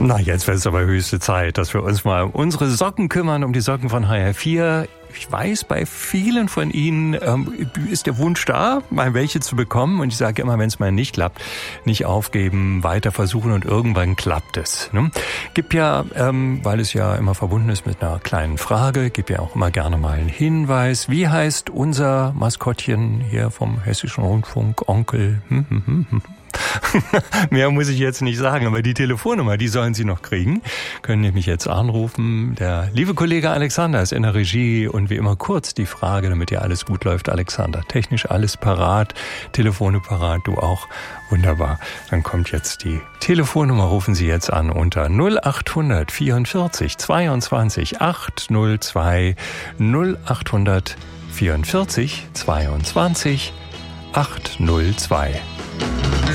Na, jetzt wird es aber höchste Zeit, dass wir uns mal um unsere Socken kümmern, um die Socken von HR4. Ich weiß, bei vielen von Ihnen ist der Wunsch da, mal welche zu bekommen. Und ich sage immer, wenn es mal nicht klappt, nicht aufgeben, weiter versuchen und irgendwann klappt es. Ne? Gibt ja, weil es ja immer verbunden ist mit einer kleinen Frage, gibt ja auch immer gerne mal einen Hinweis. Wie heißt unser Maskottchen hier vom Hessischen Rundfunk? Onkel? Mehr muss ich jetzt nicht sagen, aber die Telefonnummer, die sollen Sie noch kriegen. Können nämlich jetzt anrufen. Der liebe Kollege Alexander ist in der Regie und wie immer kurz die Frage, damit hier alles gut läuft. Alexander, technisch alles parat, Telefone parat, du auch. Wunderbar. Dann kommt jetzt die Telefonnummer, rufen Sie jetzt an unter 0800 44 22 802 0800 44 22 802.